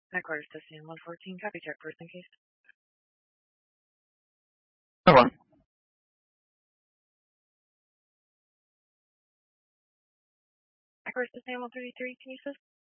Headquarters to CN 114, copy check first in case. Hold on. Headquarters to CN 133, can you assist?